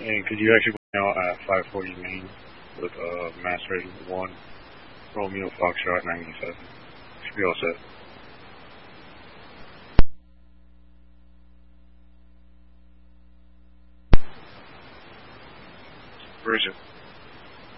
And could you actually go out at 540 Main with mass rating 1, Romeo Foxtrot 97. Should be all set. Where is it?